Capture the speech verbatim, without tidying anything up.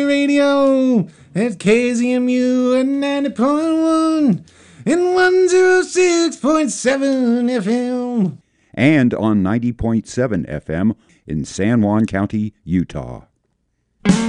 radio at K Z M U at ninety point one and one oh six point seven F M. And on ninety point seven F M in San Juan County, Utah.